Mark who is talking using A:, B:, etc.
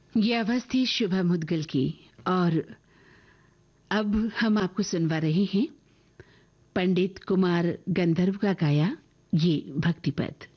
A: ये आवाज थी शुभा मुद्गल की। और अब हम आपको सुनवा रहे हैं पंडित कुमार गंधर्व का गाया ये भक्ति पद।